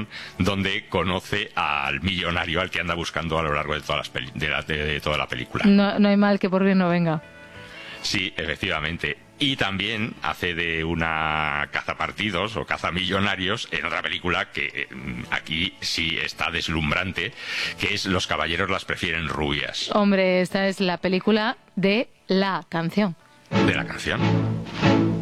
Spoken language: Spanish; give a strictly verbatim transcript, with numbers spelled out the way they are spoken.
canción, donde conoce al millonario al que anda buscando a lo largo de, todas las peli de, la, de, de toda la película. No, no hay mal que por bien no venga. Sí, efectivamente. Y también hace de una cazapartidos o cazamillonarios en otra película que eh, aquí sí está deslumbrante, que es Los caballeros las prefieren rubias. Hombre, esta es la película de la canción. De la canción.